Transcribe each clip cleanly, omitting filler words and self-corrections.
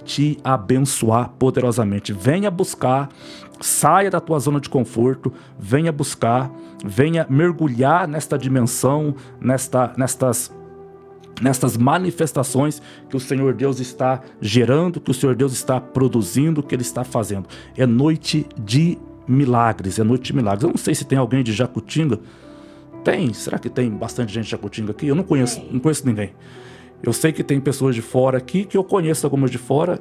te abençoar poderosamente. Venha buscar, saia da tua zona de conforto, venha buscar, venha mergulhar nesta dimensão, nestas manifestações que o Senhor Deus está gerando, que o Senhor Deus está produzindo, que Ele está fazendo. É noite de milagres, é noite de milagres. Eu não sei se tem alguém de Jacutinga. Tem? Será que tem bastante gente de Jacutinga aqui? Eu não conheço ninguém. Eu sei que tem pessoas de fora aqui, que eu conheço algumas de fora.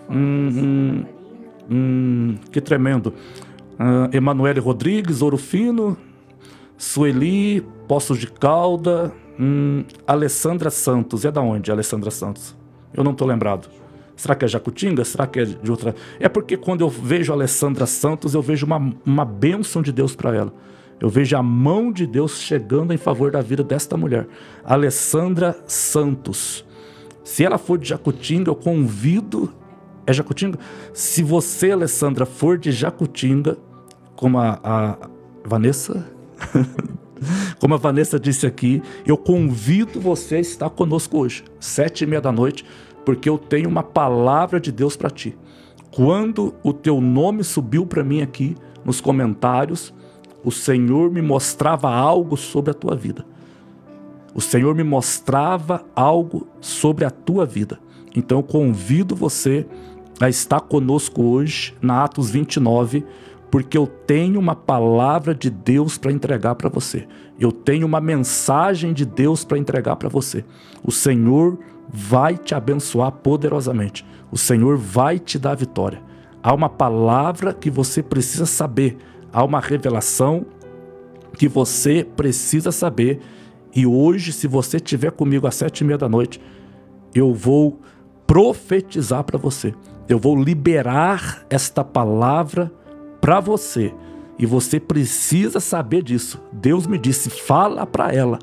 Que tremendo. Emanuele Rodrigues, Ouro Fino, Sueli, Poços de Calda, Alessandra Santos. É da onde, Alessandra Santos? Eu não estou lembrado. Será que é Jacutinga? Será que é de outra? É porque quando eu vejo a Alessandra Santos, eu vejo uma bênção de Deus para ela. Eu vejo a mão de Deus chegando em favor da vida desta mulher. Alessandra Santos. Se ela for de Jacutinga, eu convido... É Jacutinga? Se você, Alessandra, for de Jacutinga, como a Vanessa... Como a Vanessa disse aqui, eu convido você a estar conosco hoje, 7h30 da noite, porque eu tenho uma palavra de Deus para ti. Quando o teu nome subiu para mim aqui nos comentários, o Senhor me mostrava algo sobre a tua vida. O Senhor me mostrava algo sobre a tua vida. Então eu convido você a estar conosco hoje na Atos 29, porque eu tenho uma palavra de Deus para entregar para você. Eu tenho uma mensagem de Deus para entregar para você. O Senhor vai te abençoar poderosamente. O Senhor vai te dar vitória. Há uma palavra que você precisa saber. Há uma revelação que você precisa saber. E hoje, se você estiver comigo às 7h30 da noite, eu vou profetizar para você. Eu vou liberar esta palavra para você. E você precisa saber disso. Deus me disse, fala para ela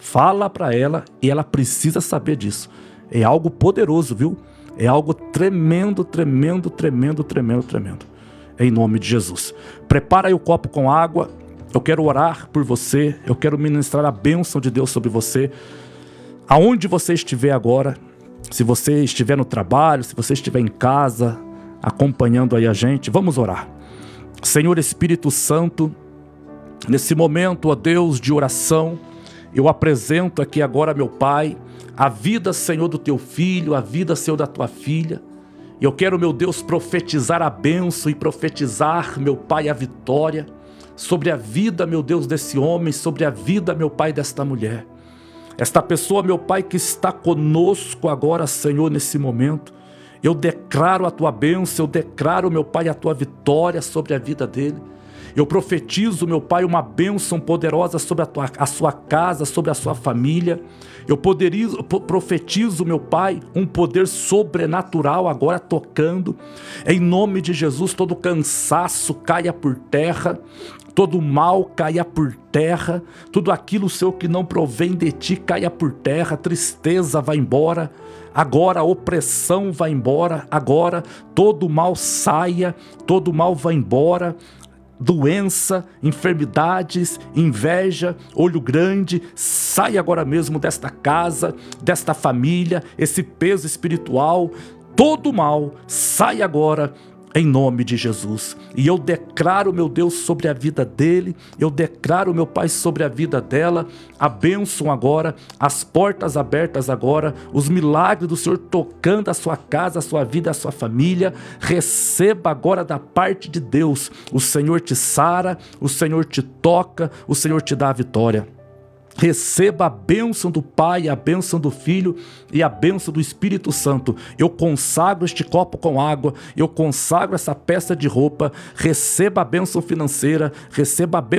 e ela precisa saber disso. É algo poderoso, viu? É algo tremendo, tremendo, tremendo, tremendo, tremendo. Em nome de Jesus. Prepara aí o copo com água. Eu quero orar por você. Eu quero ministrar a bênção de Deus sobre você. Aonde você estiver agora, se você estiver no trabalho, se você estiver em casa, acompanhando aí a gente, vamos orar. Senhor Espírito Santo, nesse momento, ó Deus, de oração, eu apresento aqui agora, meu Pai, a vida, Senhor, do teu filho, a vida, Senhor, da tua filha. Eu quero, meu Deus, profetizar a bênção e profetizar, meu Pai, a vitória sobre a vida, meu Deus, desse homem, sobre a vida, meu Pai, desta mulher. Esta pessoa, meu Pai, que está conosco agora, Senhor, nesse momento. Eu declaro a tua bênção, eu declaro, meu Pai, a tua vitória sobre a vida dele. Eu profetizo, meu Pai, uma bênção poderosa sobre a sua casa, sobre a sua família. Eu profetizo, meu Pai, um poder sobrenatural agora tocando. Em nome de Jesus, todo cansaço caia por terra, todo mal caia por terra, tudo aquilo, Senhor, que não provém de ti caia por terra, tristeza vai embora. Agora a opressão vai embora, agora todo mal saia, todo mal vai embora, doença, enfermidades, inveja, olho grande, sai agora mesmo desta casa, desta família, esse peso espiritual, todo mal sai agora, em nome de Jesus. E eu declaro, meu Deus, sobre a vida dele, eu declaro, meu Pai, sobre a vida dela, a bênção agora, as portas abertas agora, os milagres do Senhor tocando a sua casa, a sua vida, a sua família. Receba agora da parte de Deus. O Senhor te sara, o Senhor te toca, o Senhor te dá a vitória. Receba a bênção do Pai, a bênção do Filho e a bênção do Espírito Santo. Eu consagro este copo com água, eu consagro essa peça de roupa. Receba a bênção financeira, receba a bênção